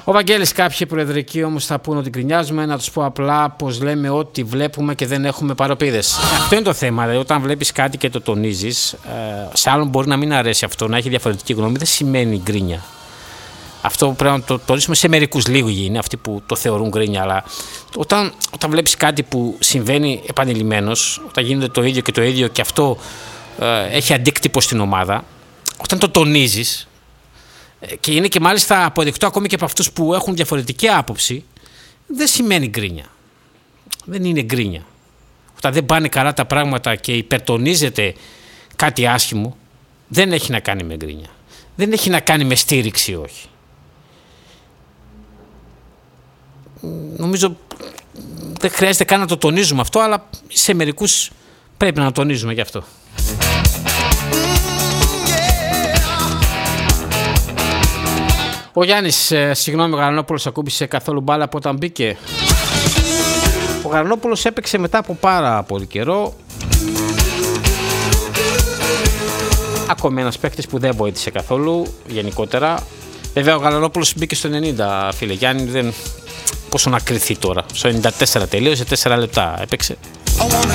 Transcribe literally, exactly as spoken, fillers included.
Ο Βαγγέλης, κάποιοι προεδρικοί όμως θα πούνε ότι γκρινιάζουμε, να τους πω απλά πως λέμε ότι βλέπουμε και δεν έχουμε παροπίδες. Αυτό είναι το θέμα. Δηλαδή, όταν βλέπεις κάτι και το τονίζεις, ε, σε άλλον μπορεί να μην αρέσει αυτό, να έχει διαφορετική γνώμη, δεν σημαίνει γκρίνια. Αυτό πρέπει να το τονίσουμε σε μερικούς λίγοι είναι αυτοί που το θεωρούν γκρίνια. Αλλά όταν, όταν βλέπεις κάτι που συμβαίνει επανειλημμένος, όταν γίνεται το ίδιο και το ίδιο και αυτό ε, έχει αντίκτυπο στην ομάδα, όταν το τονίζεις. Και είναι και μάλιστα αποδεικτό ακόμη και από αυτούς που έχουν διαφορετική άποψη, δεν σημαίνει γκρίνια. Δεν είναι γκρίνια. Όταν δεν πάνε καλά τα πράγματα και υπερτονίζεται κάτι άσχημο, δεν έχει να κάνει με γκρίνια. Δεν έχει να κάνει με στήριξη, όχι. Νομίζω δεν χρειάζεται καν να το τονίζουμε αυτό, αλλά σε μερικούς πρέπει να το τονίζουμε γι' αυτό. Ο Γιάννης, ε, συγγνώμη, ο Γαρανόπουλος ακούμπησε καθόλου μπάλα από όταν μπήκε. Ο Γαρανόπουλος έπαιξε μετά από πάρα πολύ καιρό. Ακόμη ένας παίκτης που δεν βοήθησε καθόλου γενικότερα. Βέβαια ο Γαρανόπουλος μπήκε στο ενενήντα, φίλε Γιάννη, δεν... πόσο να κρυθεί τώρα. Στο ενενήντα τέσσερα τελείωσε, τέσσερα λεπτά έπαιξε.